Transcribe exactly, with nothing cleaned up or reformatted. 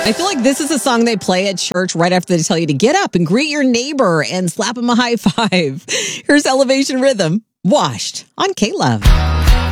I feel like this is a song they play at church right after they tell you to get up and greet your neighbor and slap him a high five. Here's Elevation Rhythm, Washed on K-Love.